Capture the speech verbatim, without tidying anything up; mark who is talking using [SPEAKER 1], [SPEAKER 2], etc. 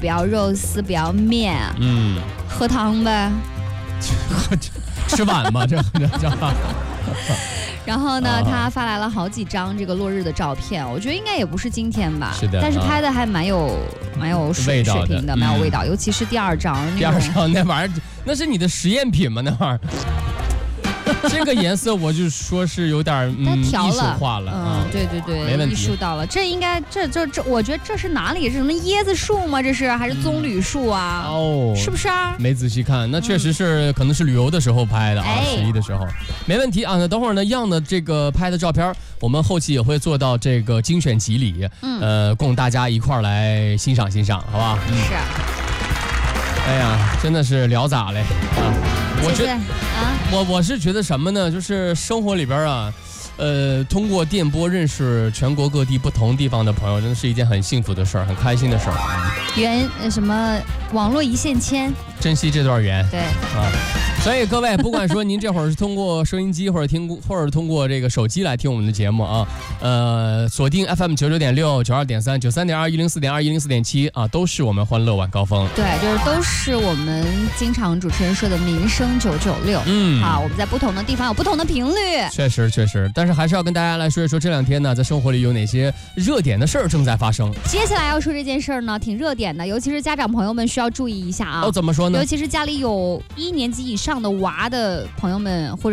[SPEAKER 1] 不要肉丝，不要面，嗯，喝汤呗，
[SPEAKER 2] 吃碗嘛，这这叫。
[SPEAKER 1] 然后呢，他发来了好几张这个落日的照片，我觉得应该也不是今天吧，
[SPEAKER 2] 是的，
[SPEAKER 1] 但是拍的还蛮有蛮有水水平的，蛮有味道，尤其是第二张，
[SPEAKER 2] 第二张那玩意儿，那是你的实验品吗？那玩意儿。这个颜色我就说是有点嗯艺术化了，
[SPEAKER 1] 嗯，对对对，
[SPEAKER 2] 没问题，
[SPEAKER 1] 艺术到了。这应该这这这，我觉得这是哪里？是什么椰子树吗？这是还是棕榈树啊？哦，是不是啊？
[SPEAKER 2] 没仔细看，那确实是、嗯、可能是旅游的时候拍的啊，十一的时候，没问题啊。那等会儿呢，样的这个拍的照片，我们后期也会做到这个精选集里，嗯，呃，供大家一块儿来欣赏欣赏，好吧？
[SPEAKER 1] 嗯、是。
[SPEAKER 2] 哎呀，真的是聊咋嘞啊！我觉得啊，我我是觉得什么呢？就是生活里边啊，呃，通过电波认识全国各地不同地方的朋友，真的是一件很幸福的事儿，很开心的事儿。
[SPEAKER 1] 缘什么网络一线牵，
[SPEAKER 2] 珍惜这段缘。
[SPEAKER 1] 对
[SPEAKER 2] 啊。所以各位，不管说您这会儿是通过收音机或者听或者通过这个手机来听我们的节目啊，呃，锁定 F M 九九点六、九二点三、九三点二、一零四点二、一零四点七啊，都是我们欢乐晚高峰。
[SPEAKER 1] 对，就是都是我们经常主持人说的民生九九六。嗯，好，我们在不同的地方有不同的频率。
[SPEAKER 2] 确实确实，但是还是要跟大家来说一说这两天呢，在生活里有哪些热点的事儿正在发生。
[SPEAKER 1] 接下来要说这件事儿呢，挺热点的，尤其是家长朋友们需要注意一下啊。
[SPEAKER 2] 哦，怎么说呢？
[SPEAKER 1] 尤其是家里有一年级以上的娃的朋友们，或者